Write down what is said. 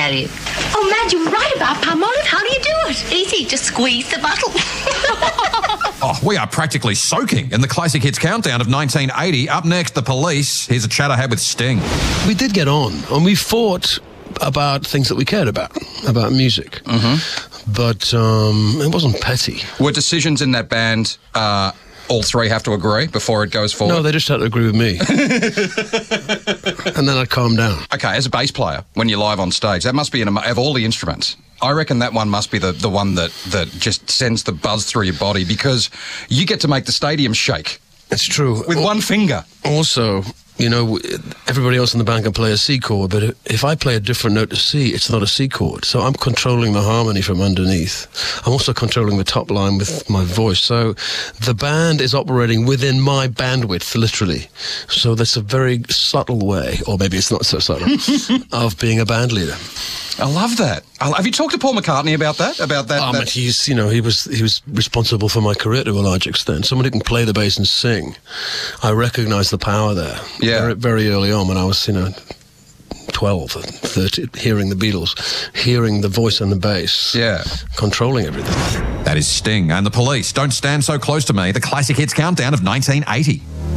about it. Oh, Mad, you're right about Palmolive. How do you do it? Easy, just squeeze the bottle. Oh, we are practically soaking in the classic hits countdown of 1980. Up next, The Police. Here's a chat I had with Sting. We did get on, and we fought about things that we cared about music. Mm-hmm. But it wasn't petty. Were decisions in that band, all three have to agree before it goes forward? No, they just had to agree with me. And then I'd calm down. Okay, as a bass player, when you're live on stage, that must be, of all the instruments, I reckon that one must be the one that just sends the buzz through your body, because you get to make the stadium shake. It's true. With one finger. Also, you know, everybody else in the band can play a C chord, but if I play a different note to C, it's not a C chord. So I'm controlling the harmony from underneath. I'm also controlling the top line with my voice. So the band is operating within my bandwidth, literally. So that's a very subtle way, or maybe it's not so subtle, of being a band leader. I love that. Have you talked to Paul McCartney about that? But he's, he was responsible for my career to a large extent. Someone who can play the bass and sing. I recognized the power there. Yeah. Very, very early on when I was, 12, 13, hearing the Beatles, hearing the voice and the bass. Yeah. Controlling everything. That is Sting and The Police. Don't Stand So Close to Me, the classic hits countdown of 1980.